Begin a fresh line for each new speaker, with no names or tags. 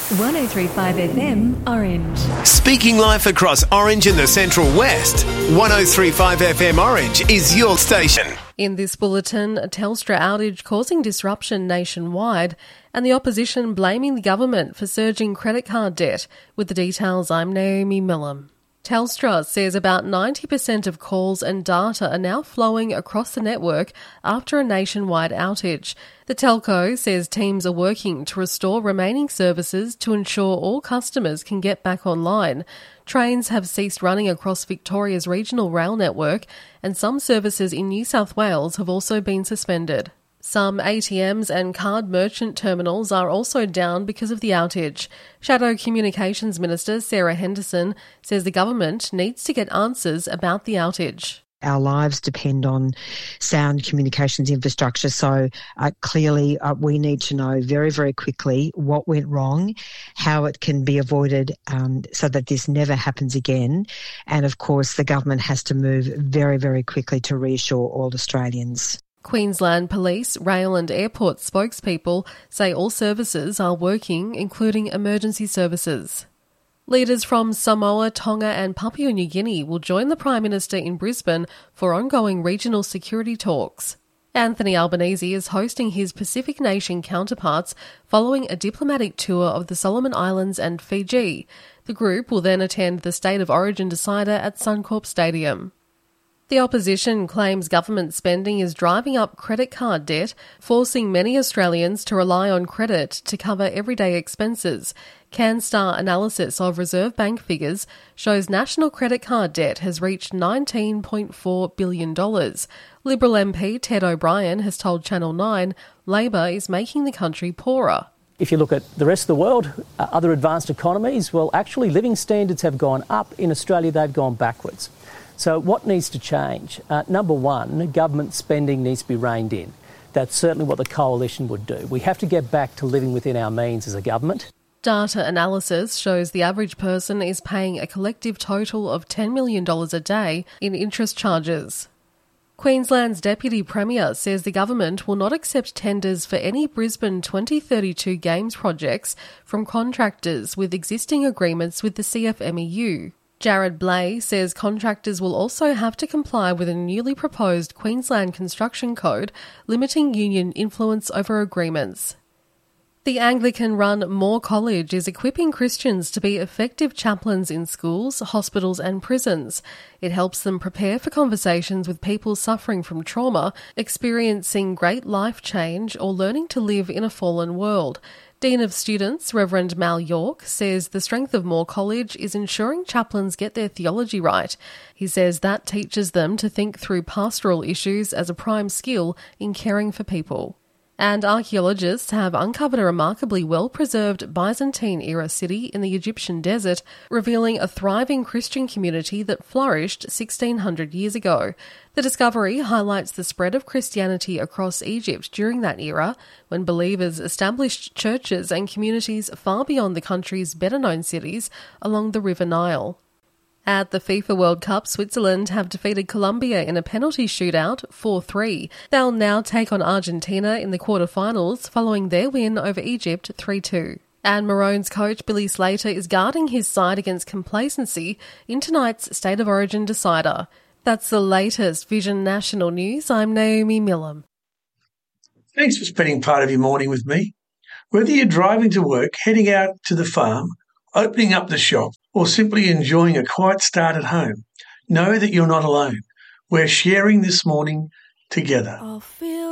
103.5 FM Orange.
Speaking life across Orange and the Central West, 103.5 FM Orange is your station.
In this bulletin, a Telstra outage causing disruption nationwide and the opposition blaming the government for surging credit card debt. With the details, I'm Naomi Millam. Telstra says about 90% of calls and data are now flowing across the network after a nationwide outage. The telco says teams are working to restore remaining services to ensure all customers can get back online. Trains have ceased running across Victoria's regional rail network, and some services in New South Wales have also been suspended. Some ATMs and card merchant terminals are also down because of the outage. Shadow Communications Minister Sarah Henderson says the government needs to get answers about the outage.
Our lives depend on sound communications infrastructure, so clearly we need to know very, very quickly what went wrong, how it can be avoided so that this never happens again. And of course, the government has to move very, very quickly to reassure all Australians.
Queensland Police, rail and airport spokespeople say all services are working, including emergency services. Leaders from Samoa, Tonga and Papua New Guinea will join the Prime Minister in Brisbane for ongoing regional security talks. Anthony Albanese is hosting his Pacific nation counterparts following a diplomatic tour of the Solomon Islands and Fiji. The group will then attend the State of Origin decider at Suncorp Stadium. The opposition claims government spending is driving up credit card debt, forcing many Australians to rely on credit to cover everyday expenses. CanStar analysis of Reserve Bank figures shows national credit card debt has reached $19.4 billion. Liberal MP Ted O'Brien has told Channel 9 Labor is making the country poorer.
If you look at the rest of the world, other advanced economies, well, actually living standards have gone up. In Australia, they've gone backwards. So what needs to change? Number one, government spending needs to be reined in. That's certainly what the coalition would do. We have to get back to living within our means as a government.
Data analysis shows the average person is paying a collective total of $10 million a day in interest charges. Queensland's Deputy Premier says the government will not accept tenders for any Brisbane 2032 Games projects from contractors with existing agreements with the CFMEU. Jared Blay says contractors will also have to comply with a newly proposed Queensland Construction Code limiting union influence over agreements. The Anglican-run Moore College is equipping Christians to be effective chaplains in schools, hospitals and prisons. It helps them prepare for conversations with people suffering from trauma, experiencing great life change or learning to live in a fallen world. Dean of Students, Reverend Mal York, says the strength of Moore College is ensuring chaplains get their theology right. He says that teaches them to think through pastoral issues as a prime skill in caring for people. And archaeologists have uncovered a remarkably well-preserved Byzantine-era city in the Egyptian desert, revealing a thriving Christian community that flourished 1,600 years ago. The discovery highlights the spread of Christianity across Egypt during that era, when believers established churches and communities far beyond the country's better-known cities along the River Nile. At the FIFA World Cup, Switzerland have defeated Colombia in a penalty shootout 4-3. They'll now take on Argentina in the quarterfinals following their win over Egypt 3-2. And Maroons coach Billy Slater is guarding his side against complacency in tonight's State of Origin decider. That's the latest Vision National News. I'm Naomi Millam.
Thanks for spending part of your morning with me. Whether you're driving to work, heading out to the farm, opening up the shop, or simply enjoying a quiet start at home, know that you're not alone. We're sharing this morning together.